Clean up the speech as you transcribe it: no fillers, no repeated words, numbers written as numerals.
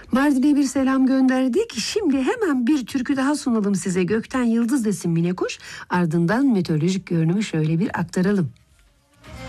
Mardin'e bir selam gönderdik. Şimdi hemen bir türkü daha sunalım size. Gökten Yıldız desin Mine Kuş. Ardından meteorolojik görünümü şöyle bir aktaralım.